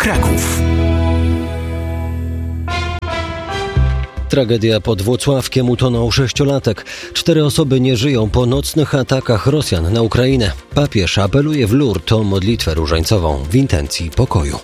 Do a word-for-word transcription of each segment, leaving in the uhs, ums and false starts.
Kraków. Tragedia pod Włocławkiem, utonął sześciolatek. Cztery osoby nie żyją po nocnych atakach Rosjan na Ukrainę. Papież apeluje w Lourdes o modlitwę różańcową w intencji pokoju.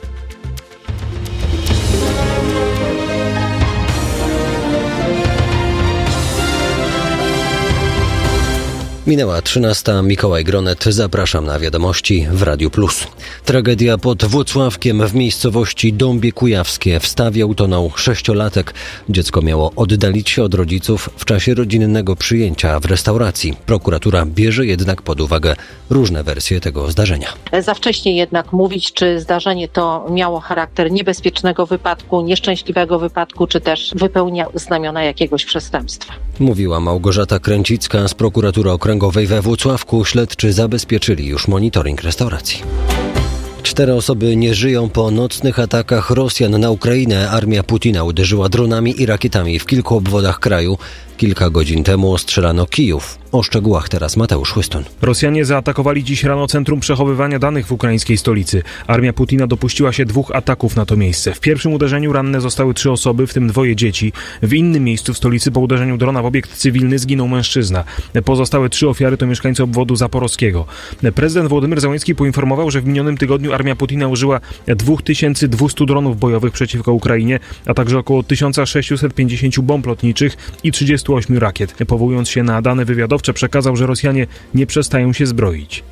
Minęła trzynasta. Mikołaj Gronet. Zapraszam na wiadomości w Radiu Plus. Tragedia pod Włocławkiem w miejscowości Dąbie Kujawskie. W stawie utonął sześciolatek. Dziecko miało oddalić się od rodziców w czasie rodzinnego przyjęcia w restauracji. Prokuratura bierze jednak pod uwagę różne wersje tego zdarzenia. Za wcześnie jednak mówić, czy zdarzenie to miało charakter niebezpiecznego wypadku, nieszczęśliwego wypadku, czy też wypełnia znamiona jakiegoś przestępstwa. Mówiła Małgorzata Kręcicka z prokuratury okręgowej we Włocławku. Śledczy zabezpieczyli już monitoring restauracji. Cztery osoby nie żyją po nocnych atakach Rosjan na Ukrainę. Armia Putina uderzyła dronami i rakietami w kilku obwodach kraju. Kilka godzin temu ostrzelano Kijów. O szczegółach teraz Mateusz Chłystun. Rosjanie zaatakowali dziś rano centrum przechowywania danych w ukraińskiej stolicy. Armia Putina dopuściła się dwóch ataków na to miejsce. W pierwszym uderzeniu ranne zostały trzy osoby, w tym dwoje dzieci. W innym miejscu w stolicy po uderzeniu drona w obiekt cywilny zginął mężczyzna. Pozostałe trzy ofiary to mieszkańcy obwodu zaporowskiego. Prezydent Wołodymyr Zełenski poinformował, że w minionym tygodniu armia Putina użyła dwa tysiące dwieście dronów bojowych przeciwko Ukrainie, a także około tysiąc sześćset pięćdziesiąt bomb lotniczych i trzydziestu ośmiu rakiet. Powołując się na dane wywiadowcze, przekazał, że Rosjanie nie przestają się zbroić.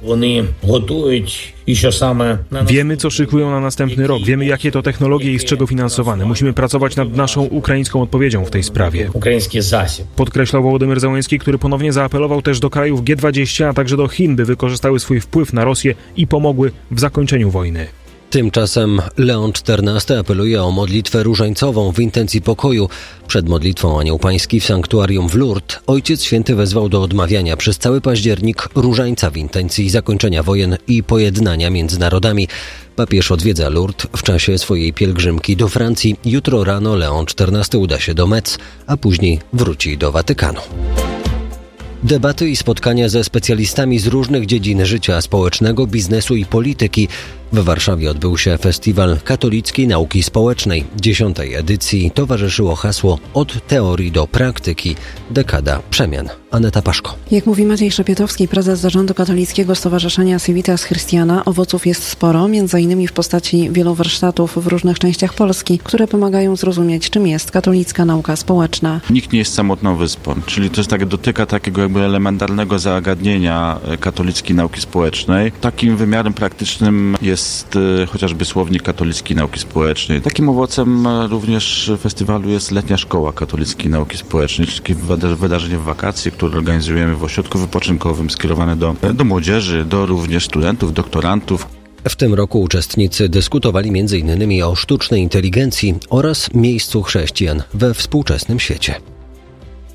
Wiemy, co szykują na następny rok. Wiemy, jakie to technologie i z czego finansowane. Musimy pracować nad naszą ukraińską odpowiedzią w tej sprawie. Podkreślał Wołodymyr Zełenski, który ponownie zaapelował też do krajów G dwadzieścia, a także do Chin, by wykorzystały swój wpływ na Rosję i pomogły w zakończeniu wojny. Tymczasem Leon czternasty apeluje o modlitwę różańcową w intencji pokoju. Przed modlitwą Anioł Pański w sanktuarium w Lourdes Ojciec Święty wezwał do odmawiania przez cały październik różańca w intencji zakończenia wojen i pojednania między narodami. Papież odwiedza Lourdes w czasie swojej pielgrzymki do Francji. Jutro rano Leon czternasty uda się do Metz, a później wróci do Watykanu. Debaty i spotkania ze specjalistami z różnych dziedzin życia społecznego, biznesu i polityki. W Warszawie odbył się Festiwal Katolickiej Nauki Społecznej. Dziesiątej edycji towarzyszyło hasło Od teorii do praktyki. Dekada przemian. Aneta Paszko. Jak mówi Maciej Szepietowski, prezes zarządu katolickiego Stowarzyszenia Civitas Christiana, owoców jest sporo, między innymi w postaci wielu warsztatów w różnych częściach Polski, które pomagają zrozumieć, czym jest katolicka nauka społeczna. Nikt nie jest samotną wyspą, czyli to jest tak, dotyka takiego jakby elementarnego zagadnienia katolickiej nauki społecznej. Takim wymiarem praktycznym jest Jest chociażby słownik katolickiej nauki społecznej. Takim owocem również festiwalu jest letnia szkoła katolickiej nauki społecznej, czyli takie wydarzenie w wakacje, które organizujemy w ośrodku wypoczynkowym, skierowane do, do młodzieży, do również studentów, doktorantów. W tym roku uczestnicy dyskutowali m.in. o sztucznej inteligencji oraz miejscu chrześcijan we współczesnym świecie.